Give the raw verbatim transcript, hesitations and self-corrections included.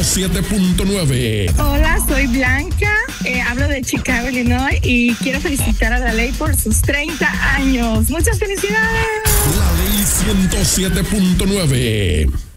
siete punto nueve. Hola, soy Blanca, eh, hablo de Chicago, Illinois, y quiero felicitar a La Ley por sus treinta años. ¡Muchas felicidades! La Ley ciento siete punto nueve.